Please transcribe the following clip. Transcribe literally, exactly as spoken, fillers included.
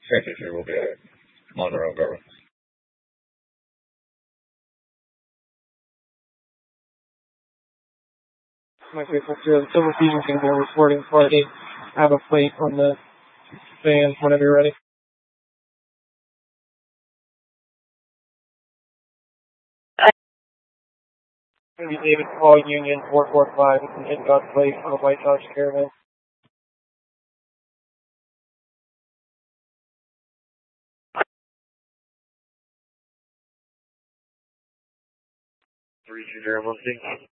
Technically, we'll be on our own government. My faithful to the Civil Fusion Kingdom reporting party. Have a plate on the van whenever you're ready. David Paul Union four four five in God's Plate on a White Dodge Caravan. Three two zero one six.